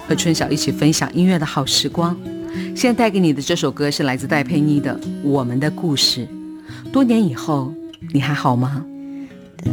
和春晓一起分享音乐的好时光。现在带给你的这首歌是来自戴佩妮的《我们的故事》。多年以后，你还好吗？